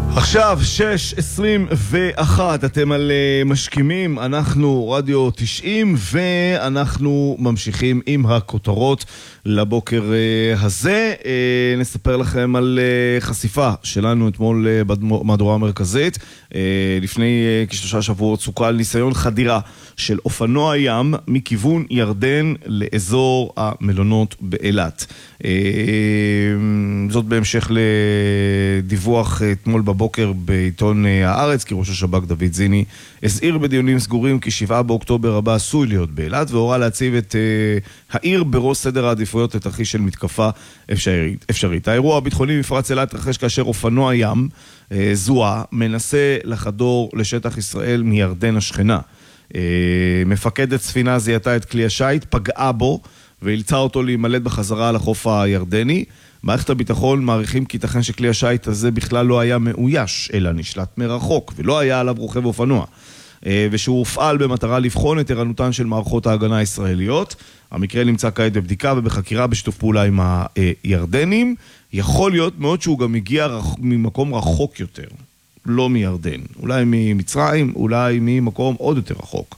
עכשיו 6:21, אתם על משכימים, אנחנו רדיו 90 ואנחנו ממשיכים עם הכותרות לבוקר הזה. נספר לכם על חשיפה שלנו אתמול במהדורה המרכזית. לפני כשלושה שבועות סוכה על ניסיון חדירה של אופנוע ים מכיוון ירדן לאזור המלונות באילת. זאת בהמשך לדיווח אתמול בבוקר בעיתון הארץ, כי ראש השב"כ דוד זיני הזהיר בדיונים סגורים כי 7 באוקטובר הבא עשוי להיות באילת, והורה להציב את העיר בראש סדר העדיפויות לתרחיש של מתקפה אפשרית. האירוע הביטחוני במפרץ אילת התרחש כאשר אופנוע ים זוהה מנסה לחדור לשטח ישראל מירדן השכנה. מפקדת ספינה זיהתה את כלי השיט, פגעה בו ואילצה אותו להימלט בחזרה לחוף הירדני. מערכת הביטחון מעריכים כי ייתכן שכלי השיט הזה בכלל לא היה מאויש, אלא נשלט מרחוק, ולא היה עליו רוכב אופנוע, ושהוא הופעל במטרה לבחון את ערנותן של מערכות ההגנה הישראליות. המקרה נמצא כעת בבדיקה ובחקירה בשיתוף פעולה עם הירדנים. יכול להיות מאוד שהוא גם הגיע ממקום רחוק יותר, לא מירדן, אולי ממצרים, אולי ממקום עוד יותר רחוק.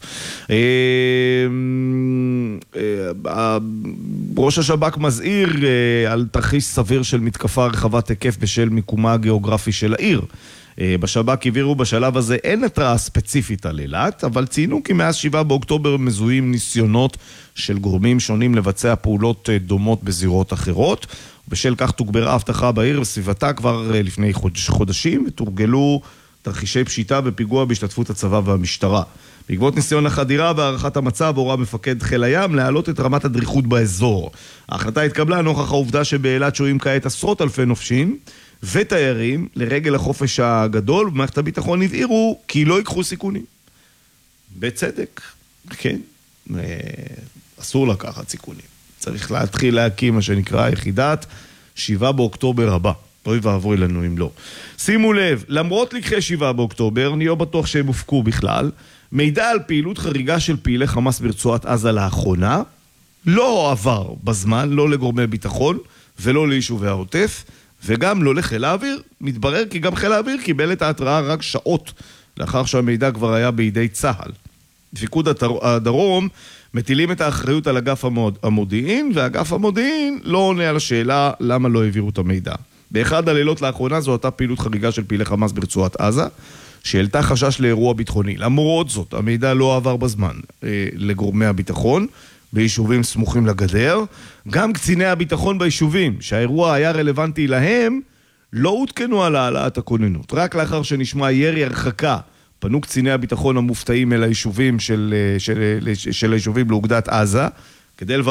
ראש השב"כ מזהיר על תרחיש סביר של מתקפה רחבת היקף בשל מיקומה הגיאוגרפי של העיר. בשב"כ הבהירו בשלב הזה אין התראה ספציפית על אילת, אבל ציינו כי מאז 7 באוקטובר מזוהים ניסיונות של גורמים שונים לבצע פעולות דומות בזירות אחרות. בשל כך תוגברה האבטחה בעיר וסביבתה כבר לפני חודשים, ותורגלו תרחישי פשיטה ופיגוע בהשתתפות הצבא והמשטרה. בעקבות ניסיון החדירה והערכת המצב הורה מפקד חיל הים להעלות את רמת הדריכות באזור. ההחלטה התקבלה נוכח העובדה שבאילת שוהים כעת עשרות אלפי נופשים ותיירים לרגל החופש הגדול, ומערכת הביטחון הבהירו כי לא ייקחו סיכונים. בצדק, כן, אסור לקחת סיכונים. צריך להתחיל להקים מה שנקרא יחידת 7 באוקטובר הבא. אוי ועבוי לנו אם לא. שימו לב, למרות לקחי 7 באוקטובר, אני לא בטוח שהם הופקו בכלל, מידע על פעילות חריגה של פעילי חמאס ברצועת עזה לאחרונה, לא עבר בזמן, לא לגורמי ביטחון, ולא ליישובי העוטף, וגם לא לחיל האוויר. מתברר כי גם חיל האוויר קיבל את ההתראה רק שעות, לאחר שהמידע כבר היה בידי צה"ל. פיקוד הדרום מטילים את האחריות על אגף המודיעין, ואגף המודיעין לא עונה על השאלה למה לא העבירו את המידע. באחד הלילות לאחרונה זו הייתה פעילות חריגה של פעילי חמאס ברצועת עזה, שהעלתה חשש לאירוע ביטחוני. למרות זאת, המידע לא עבר בזמן לגורמי הביטחון, ביישובים סמוכים לגדר. גם קציני הביטחון ביישובים, שהאירוע היה רלוונטי להם, לא עודכנו על העלאת הכוננות. רק לאחר שנשמע ירי הרחקה, פנו קציני הביטחון המופתעים אל היישובים של היישובים לאוגדת עזה, כדי